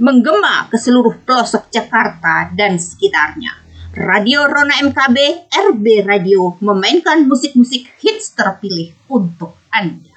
menggema ke seluruh pelosok Jakarta dan sekitarnya. Radio Rona MKB, RB Radio, memainkan musik-musik hits terpilih untuk Anda.